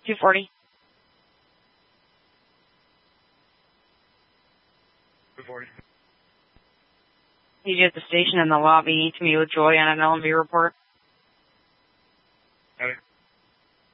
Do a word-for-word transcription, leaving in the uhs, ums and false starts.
two forty. two forty. Need you at the station in the lobby to meet with Joy on an L M V report. Got it.